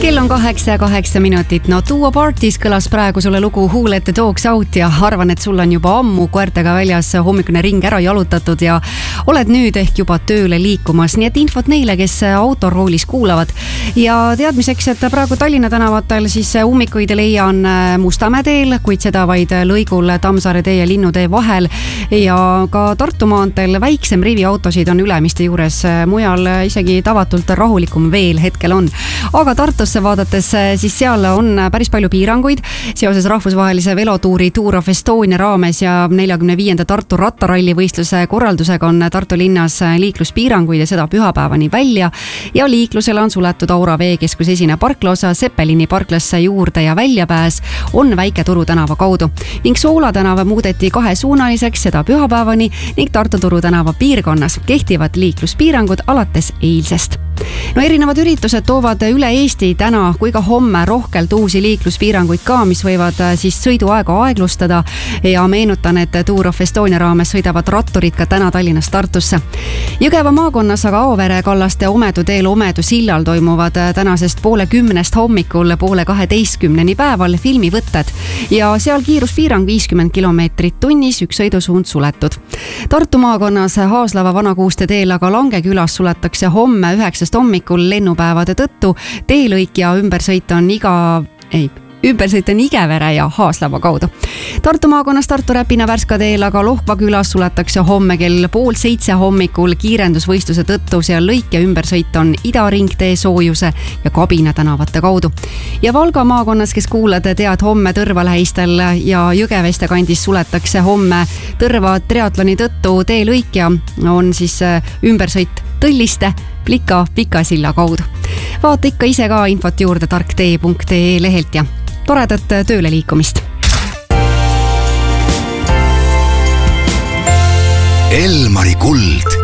Kell on 8 minutit. No Duo Parties kõlas praegu sulle lugu Who Let the Dogs Out ja arvan, et sul on juba ammu koertega väljas hommikune ring ära jalutatud ja oled nüüd ehk juba tööle liikumas. Nii et infot neile, kes autoroolis kuulavad. Ja teadmiseks, et praegu Tallinna tänavatel siis ummikuid leian Mustamäe teel, kuid seda vaid lõigul Tammsaare tee ja Linnutee vahel. Ja ka Tartu maanteel väiksem rivi autosid on Ülemiste juures. Mujal isegi tavatult rahulikum veel hetkel on. Aga Tartusse vaadates, siis seal on päris palju piiranguid seoses rahvusvahelise velotuuri Tour of Estonia raames ja 45. Tartu rattaralli võistluse korraldusega on Tartu linnas liikluspiiranguid ja seda pühapäevani välja ja liiklusele on suletud Aura veekeskus esine parklaosa, Seppelini parklasse juurde ja väljapääs on Väike-Turu tänava kaudu ning Soola tänava muudeti kahesuunaliseks seda pühapäevani ning Tartu Turu tänava piirkonnas kehtivad liikluspiirangud alates eilsest. No erinevad üritused toovad üle Eesti täna kui ka homme rohkelt uusi liikluspiiranguid ka, mis võivad siis sõiduaega aeglustada ja meenutan, et Tour of Estonia raames sõidavad ratturid ka täna Tallinnast Tartusse. Jõgeva maakonnas aga Aovere Kallaste Omedu teel Omedu sillal toimuvad tänasest 9:30 hommikul 11:30 päeval filmivõtted ja seal kiiruspiirang 50 kilomeetrit tunnis, üks sõidusuund suletud. Tartu maakonnas Haaslava Vanakuuste teel aga Langekülas suletakse homme 9 hommikul lennupäevade tõttu. Teelõik ja ümbersõit on Igevere ja Haaslava kaudu. Tartu maakonnas Tartu Räpina Värska teel aga Lohva külas suletakse homme kell 6:30 hommikul kiirendusvõistluse tõttu. Seal lõik ja ümbersõit on Idaringtee, Soojuse ja Kabina tänavate kaudu. Ja Valga maakonnas, kes kuulad, tead, homme Tõrva lähistel ja Jõgeveste kandis suletakse homme Tõrva triatloni tõttu teelõik ja on siis ümbersõit Tõlliste, Plika, Pikasilla kaudu. Vaata ikka ise ka infot juurde tarktee.ee lehelt ja toredat tööle liikumist. Elmari kuld